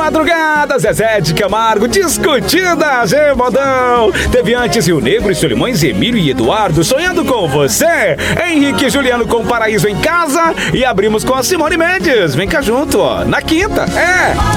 madrugada, Zezé de Camargo, Discutida, Gemodão. Teve antes Rio Negro e Solimões, Emílio e Eduardo, Sonhando com Você. Henrique e Juliano com Paraíso em Casa. E abrimos com a Simone Mendes. Vem cá junto, ó, na quinta.